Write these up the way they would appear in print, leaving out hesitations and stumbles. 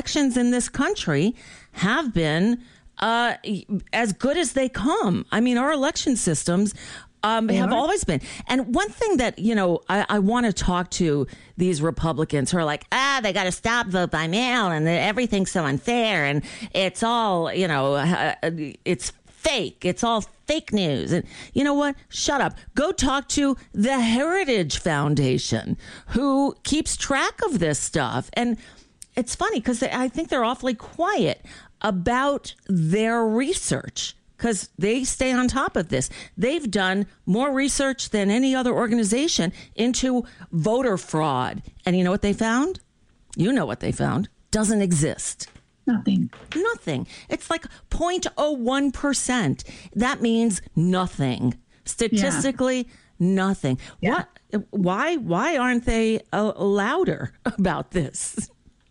elections in this country have been as good as they come. I mean, our election systems have always been. And one thing that, I want to talk to these Republicans who are like, they got to stop vote by mail and everything's so unfair and it's all, it's fake. It's all fake news. And you know what? Shut up. Go talk to the Heritage Foundation, who keeps track of this stuff. And it's funny because I think they're awfully quiet about their research because they stay on top of this. They've done more research than any other organization into voter fraud. And you know what they found? You know what they found. Doesn't exist. Nothing. It's like 0.01%. That means nothing. Statistically, nothing. Yeah. Why aren't they louder about this?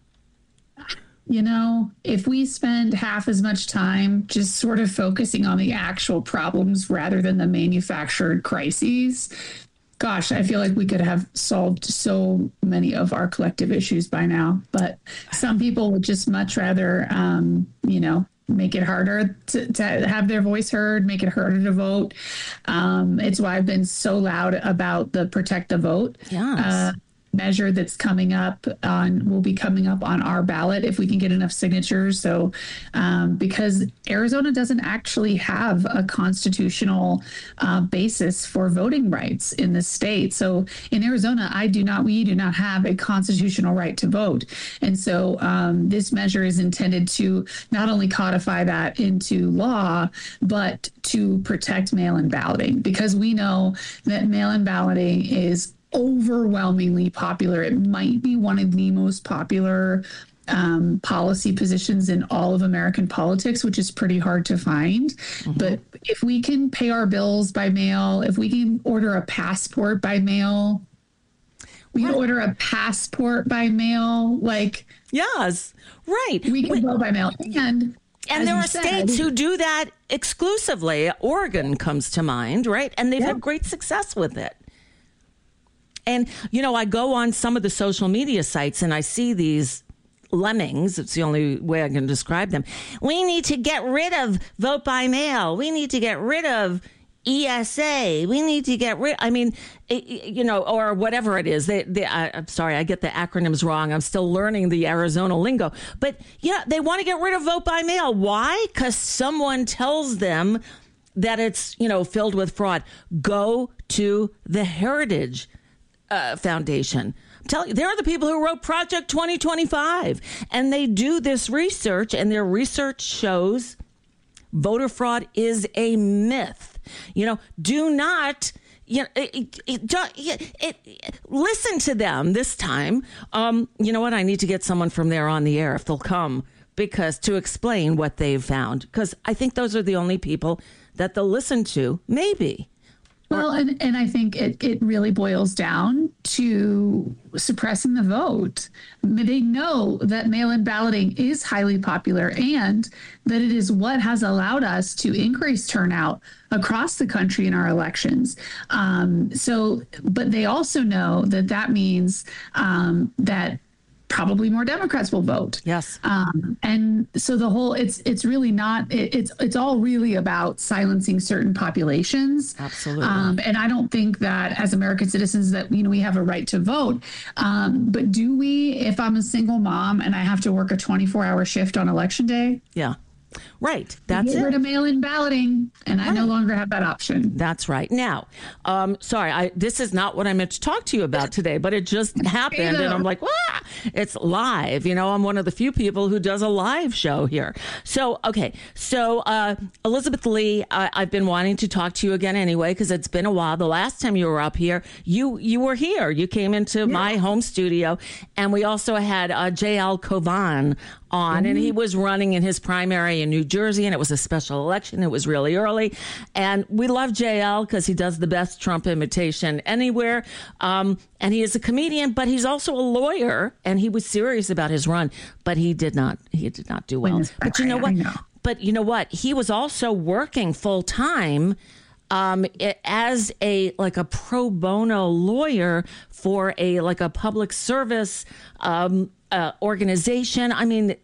If we spend half as much time just sort of focusing on the actual problems rather than the manufactured crises, gosh, I feel like we could have solved so many of our collective issues by now. But some people would just much rather, make it harder to have their voice heard, make it harder to vote. It's why I've been so loud about the Protect the Vote measure that's will be coming up on our ballot if we can get enough signatures. So because Arizona doesn't actually have a constitutional basis for voting rights in the state. So in Arizona, we do not have a constitutional right to vote. And so this measure is intended to not only codify that into law, but to protect mail-in balloting, because we know that mail-in balloting is overwhelmingly popular. It might be one of the most popular policy positions in all of American politics, which is pretty hard to find. Mm-hmm. But if we can pay our bills by mail, if we can order a passport by mail, we can order a passport by mail. Yes, right. We can vote by mail. And there are states who do that exclusively. Oregon comes to mind, right? And they've had great success with it. And, I go on some of the social media sites and I see these lemmings. It's the only way I can describe them. We need to get rid of vote by mail. We need to get rid of ESA. We need to get rid, or whatever it is. I'm sorry, I get the acronyms wrong. I'm still learning the Arizona lingo. But they want to get rid of vote by mail. Why? Because someone tells them that it's, filled with fraud. Go to the Heritage Foundation. I'm telling you, they're the people who wrote Project 2025, and they do this research, and their research shows voter fraud is a myth. Do not. Listen to them this time. You know what? I need to get someone from there on the air if they'll come, because to explain what they've found, because I think those are the only people that they'll listen to, maybe. Well, and I think it really boils down to suppressing the vote. They know that mail-in balloting is highly popular and that it is what has allowed us to increase turnout across the country in our elections. But they also know that means that probably more Democrats will vote. Yes. And so it's really not, it's all really about silencing certain populations. Absolutely. And I don't think that as American citizens that, we have a right to vote. But do we, if I'm a single mom and I have to work a 24-hour shift on election day? Yeah. Right. That's it. Get rid of mail-in balloting, and I no longer have that option. That's right. Now, sorry, this is not what I meant to talk to you about today, but it just happened, and I'm like, it's live. I'm one of the few people who does a live show here. So, okay. So, Elizabeth Lee, I've been wanting to talk to you again anyway, because it's been a while. The last time you were up here, you were here. You came into my home studio, and we also had J.L. Covan on, and he was running in his primary in New Jersey, and it was a special election. It was really early, and we love JL because he does the best Trump imitation anywhere, and he is a comedian, but he's also a lawyer, and he was serious about his run, but he did not do well. But you know what? But you know what? He was also working full time as a pro bono lawyer for a public service organization. I mean,